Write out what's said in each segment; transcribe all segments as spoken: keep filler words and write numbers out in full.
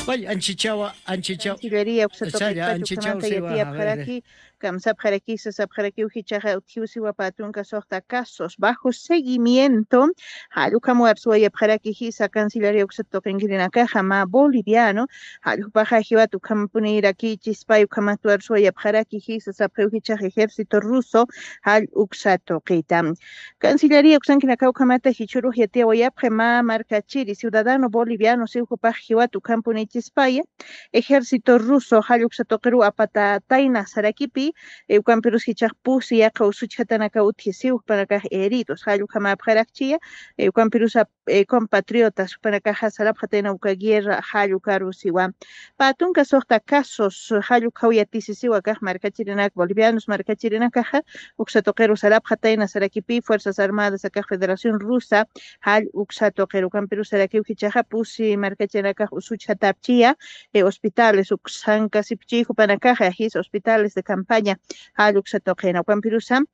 Vaya, anchichawa, anchichawa. Cancillería Chaya, uxatoqeqpachu anchichawa kamanta se yatia va a ver. pjaraki kamsap pjaraki sasap pjaraki ujichaja utiusiwa patrunca sohta casos bajo seguimiento haluka muarsuaya pjaraki hisa Cancillería uxatoqenquirinaca jama boliviano halupaja jiwatu kampuniraki chispayu kamatuarsuaya pjaraki hisa sapre ujichaja ejército ruso hal uxatoqita Cancillería uxanquinacau kamata hichuru yatia wayapje ma marcachiri ciudadano boliviano siujupaj jiwatu kampunichispaya Ejército ruso halluqsatoqiru apata taina sarakipi Eucamperus hichaqpusi yaqa usuchatanaka utisiuq panakaq heridos halluqama apqaraqchia Eucamperus compatriotas panakaq hasarapqa tenauka guerra halluqarusiwan patunka soqta casos halluqawyatisisiwa kaq markachirinaq bolivianos markachirinaqaqa uqsatoqiru sarapqa taina sarakipi Fuerzas Armadas kaq Federación Rusa hal uqsatoqiru Camperus sarakiw hichaqa pusi markachirinaqaq usuchatapchia eh, hospitales uksanka sipchihu panakaja his hospitales de campaña haluksatoqena Pampirusa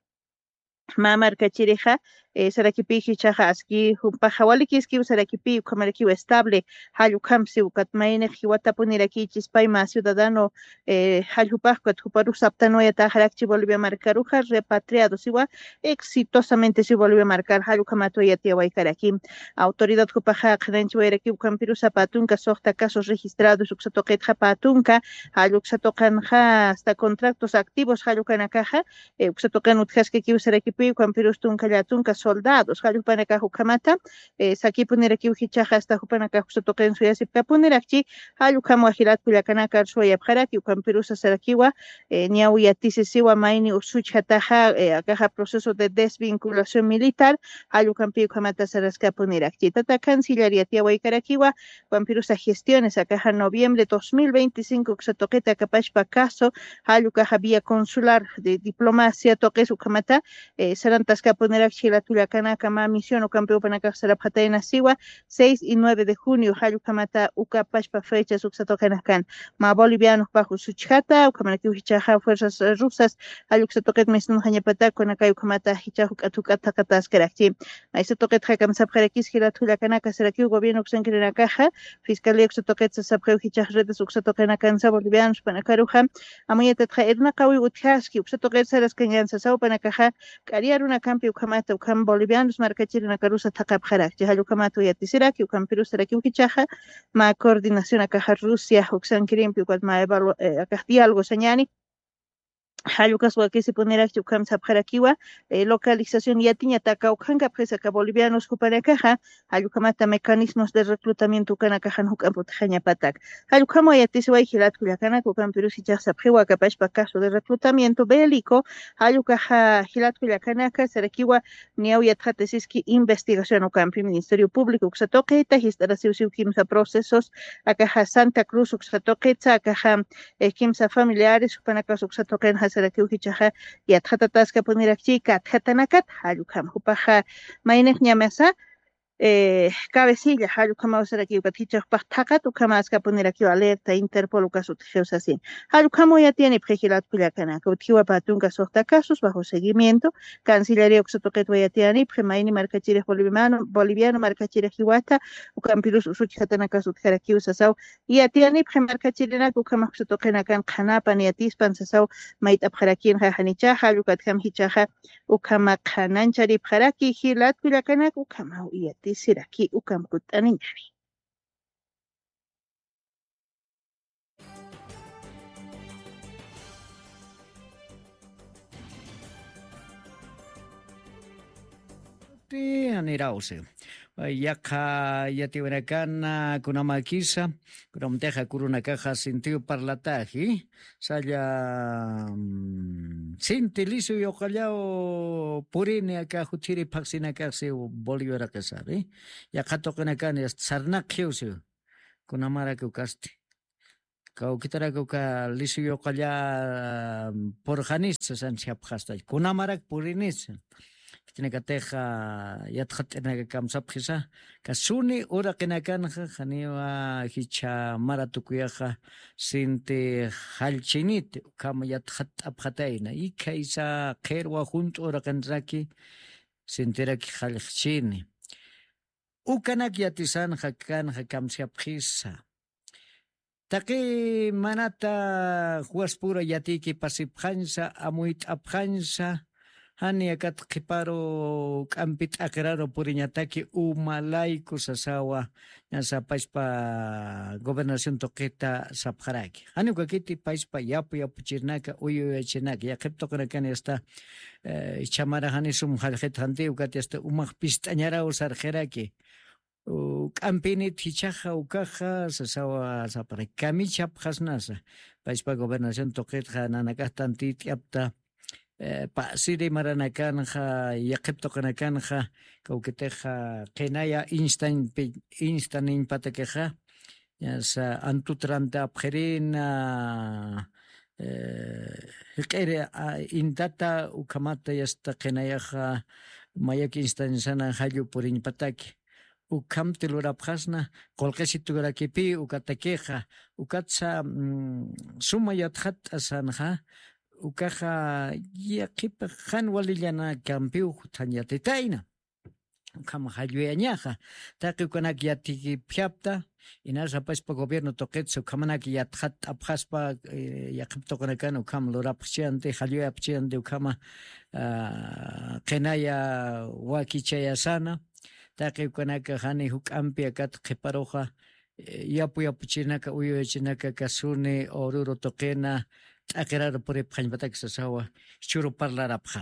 mamar kachirija eh, sarakipi hichaja aski humpaja walikiski sarakipi kamaraki estable halukamsi ukatmaine hiwatapuniraki chispayma ciudadano eh, halupajkat huparu saptanoya tajarakchi Bolivia marcaruja repatriados igual exitosamente se volvió a marcar halukamatoya tiawaikaraki autoridad hupaja qranchiwairaki ukampirusa patunka sohta casos registrados uksatoqetja patunka haluksatoqanja hasta contratos activos halukanakaja eh, uksatoqan utjaske kiusarakipi ukampirus tunkallatunka soldados halupanaka hukamata eh, sakipuniraki uhichaja hasta hupanaka uksatoqen suyasipkapunerakchi halukam wajilat kullakanaka arsuayapjaraki ukampirusa sarakiwa eh, ñawyatisisiwa mayni usuchataja eh, akaja proceso de desvinculación militar halukampi ukamata saraskapunerakchi tata Cancillería tiawaikarakiwa Pampirusa gestiones akaja noviembre dos mil veinticinco uksatoqeta kapashpa caso halukaja vía consular de diplomacia toques ukamata eh, sarantaskapunerakchi la tullakanaka ma misión ukampiupanaka sarapjataina siwa seis y nueve de junio halukamata ukapashpa fechas uksatoqenakan ma bolivianos bajo suchata ukamanaki uhichaja fuerzas uh, rusas haluksatoqet mesno hañapata konaka ukamata hichahu katukata kataskerakchi Aisatoqet hakamsapjarakis hilatulakanaka seraki gobierno uxankirinakaja Fiscalía uxatoqetsa sapjeu hichaj redes uxatoqenakansa bolivianos panakaruja amuyetatja ednaqawi utjaski uxatoqetsa raskanyansa sau panakaja k'ariaruna kampi ukamata ukam bolivianos markachirinakarusa thaqapjarakchi halukamatu yatisiraki ukampirusa raki uhichaja ma coordinación akaja Rusia uxankirinpi ukat ma evalu eh, akaj diálogo sañani Halukas wakisi punerakchi ukam sapjarakiwa eh, localización yatiña takaukanka presa ka bolivianos hupanakaja halukamata mecanismos de reclutamiento kanakajan hukamputajaña patak halukamo yatisiway hilatkullakanak ukampirusi chaqsapjiwa kapashpa caso de reclutamiento bélico halukaja hilatkullakanaka sarakiwa niawyatjatesiski investigación ukampi Ministerio Público uksatoqeta histarasiwsiw kimsa procesos akaja Santa Cruz uksatoqetsa akaja eh, kimsa familiares hupanakas uksatoqen saraki uhichaja yatjatatasqa punirakchi katjatanakat halukam hupaja maynek ñamasa eh, cabecilla halukama usaraki ukathichaqpaq thaqat ukamaska puniraki alerta Interpol ukasut jeusasin halukamo ya tiene pregilat kullakanaka uthiwa patunka sohta casos bajo seguimiento Cancillería uksatoqet wayatiani premayni markachire boliviano boliviano markachire hiwata ukampirus usuchatanaka sutjaraki usasaw yatiani premarkachirina ukama uksatoqenakan qhanapan yatispan sasaw mayt'apjarakin hanicha halukatkam hichaja ukama qhananchari pjaraki hilat kullakanaka ukama yati siraki ukamkutaniñari. Anirause. Yaka yatiwanakana kunamakisa kunamteja kurunakaja sintiu parlataji saya sinti lisu yoqallao purini aka hutiri paksinakasi Bolivia rakasari yakatoqinakani sarnaqhiusi kunamara kukasti kau kitara kuka lisu yoqalla porjanista sanchapjasta kunamarak purinisa tiene que teja yatjatena kamsapjisa kasuni ora kenakanja janiwa hicha maratukuyaja sinte halchinit kam yatjat apjataina y kaisa kerwa junto ora kanraki sinteraki halchini ukanak yatisan hakan hakamsapjisa Taqi manata huaspura yatiki pasipjansa, amuit apjansa, hani akat qiparo k'ampit akraro puriñataki umalayku sasawa ñasa paispa gobernación toqueta sapjaraki. Hani ukakiti paispa yapu yapuchirnaka uyuyachinaka yaqip toqanakani hasta eh, chamara hani sum jaljet hanti ukati hasta umaq pistañarao sarjeraki. K'ampini tichaja ukaja sasawa sapara kamichap hasnasa paispa gobernación toqueta nanakaj tanti tiapta Pasiri maranakanja yaqip toqanakanja kawkiteja qinaya instan instan impatakeja yasa antutranta apjerina q'iri intata ukamata yasta qinayaja mayaki instansana hallu purinpataki ukam tilurapjasna qolqeshi tugarakipi ukatakeja ukatsa suma yatjat asanja ukaja yaqipa han walillana campiu tanyatitaina kama halluyañaja taqi ukanak yatiki phiapta inasa paspa gobierno toqetsu kamanak yatjat apjaspa yaqip toqanakan ukam lurapchiante halluyapchiante ukama qinaya wakichayasana taqi ukanaka hani huk'ampi akat qiparoja yapu yapuchinaka uyuyachinaka kasuni oruro toqena Akerar por el pañbatak sasawa, churu parlar apja.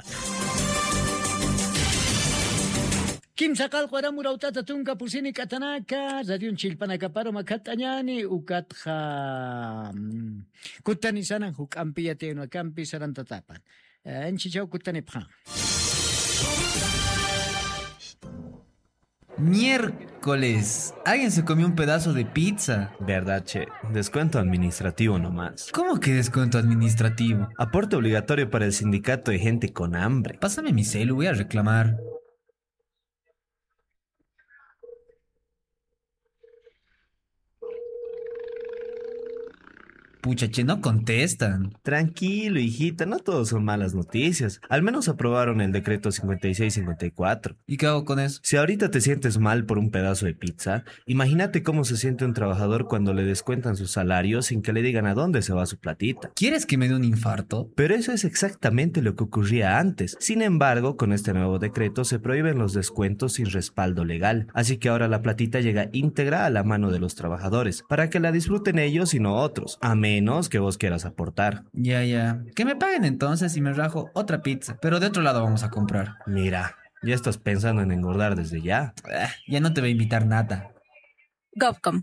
Kim sakal kwara murautata tunka pusini katanaka, zadiun chilpanaka paro makatañani, ukatja. Kutani sanan hukampi yateno akampi sarantatapan. Enchichau kutani pja. Miércoles, alguien se comió un pedazo de pizza. Verdad, che, descuento administrativo nomás. ¿Cómo que descuento administrativo? Aporte obligatorio para el sindicato de gente con hambre. Pásame mi celu, voy a reclamar. Pucha, che, no contestan. Tranquilo, hijita, no todo son malas noticias. Al menos aprobaron el decreto cincuenta y seis cincuenta y cuatro. ¿Y qué hago con eso? Si ahorita te sientes mal por un pedazo de pizza, imagínate cómo se siente un trabajador cuando le descuentan su salario sin que le digan a dónde se va su platita. ¿Quieres que me dé un infarto? Pero eso es exactamente lo que ocurría antes. Sin embargo, con este nuevo decreto se prohíben los descuentos sin respaldo legal. Así que ahora la platita llega íntegra a la mano de los trabajadores, para que la disfruten ellos y no otros. Amén. Menos que vos quieras aportar. Ya, ya. Que me paguen entonces y me rajo otra pizza. Pero de otro lado vamos a comprar. Mira, ya estás pensando en engordar desde ya. Eh, ya no te voy a invitar nada. Govcom.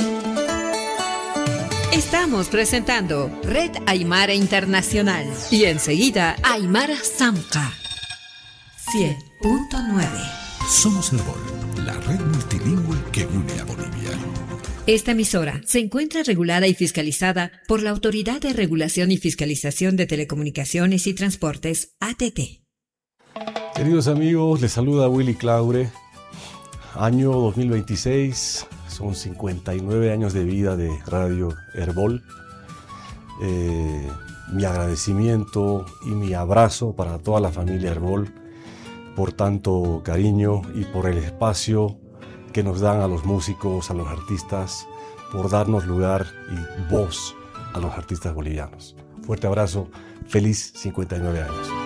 Estamos presentando Red Aymara Internacional. Y enseguida Aymara Samca. cien punto nueve. Somos Herbol, la red multilingüe que une a Bolivia. Esta emisora se encuentra regulada y fiscalizada por la Autoridad de Regulación y Fiscalización de Telecomunicaciones y Transportes, A T T. Queridos amigos, les saluda Willy Claure. Año dos mil veintiséis, son cincuenta y nueve años de vida de Radio Herbol. Eh, mi agradecimiento y mi abrazo para toda la familia Herbol por tanto cariño y por el espacio que nos dan a los músicos, a los artistas, por darnos lugar y voz a los artistas bolivianos. Fuerte abrazo, feliz cincuenta y nueve años.